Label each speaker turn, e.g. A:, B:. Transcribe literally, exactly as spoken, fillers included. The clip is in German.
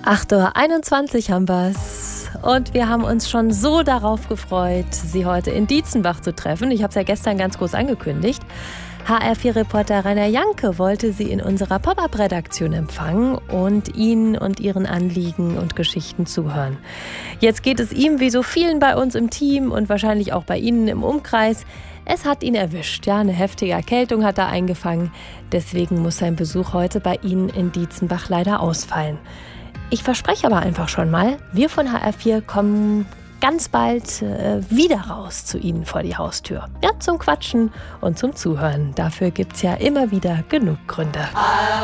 A: acht Uhr einundzwanzig haben wir's. Und wir haben uns schon so darauf gefreut, Sie heute in Dietzenbach zu treffen. Ich habe es ja gestern ganz groß angekündigt. H R vier Reporter Rainer Janke wollte Sie in unserer Pop-Up-Redaktion empfangen und Ihnen und Ihren Anliegen und Geschichten zuhören. Jetzt geht es ihm wie so vielen bei uns im Team und wahrscheinlich auch bei Ihnen im Umkreis. Es hat ihn erwischt, ja, eine heftige Erkältung hat er eingefangen. Deswegen muss sein Besuch heute bei Ihnen in Dietzenbach leider ausfallen. Ich verspreche aber einfach schon mal, wir von H R vier kommen ganz bald äh, wieder raus zu Ihnen vor die Haustür. Ja, zum Quatschen und zum Zuhören. Dafür gibt's ja immer wieder genug Gründe.